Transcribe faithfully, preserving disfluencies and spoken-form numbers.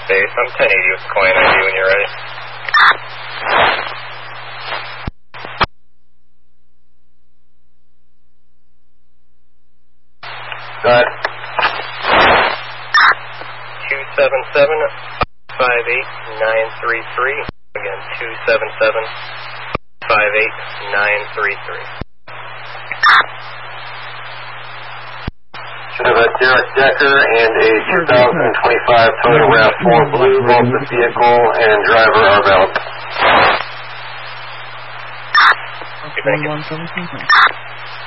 base. I'm ten eighty with client I D when you're ready. Go ahead. two seven seven, five eight nine three three. Again, two seven seven, five eight nine three three. Should have a Derek Decker and a two thousand twenty-five Toyota RAV four Blue. Both the vehicle and driver are available. Okay, thank you.